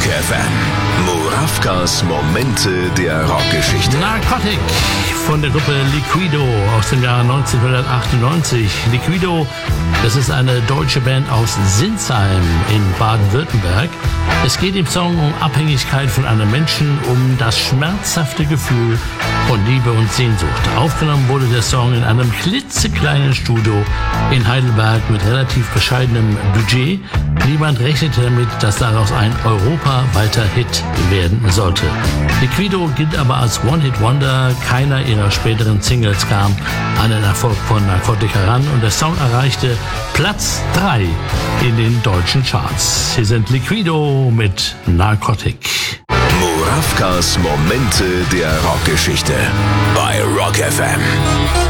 Rock FM. Murawkas Momente der Rockgeschichte. Narcotic von der Gruppe Liquido aus dem Jahr 1998. Liquido, das ist eine deutsche Band aus Sinsheim in Baden-Württemberg. Es geht im Song um Abhängigkeit von einem Menschen, um das schmerzhafte Gefühl von Liebe und Sehnsucht. Aufgenommen wurde der Song in einem klitzekleinen Studio in Heidelberg mit relativ bescheidenem Budget. Niemand rechnete damit, dass daraus ein europaweiter Hit werden sollte. Liquido gilt aber als One-Hit-Wonder. Keiner ihrer späteren Singles kam an den Erfolg von Narcotic heran und der Song erreichte Platz 3 in den deutschen Charts. Hier sind Liquido mit Narcotic. Murawkas Momente der Rockgeschichte bei Rock FM.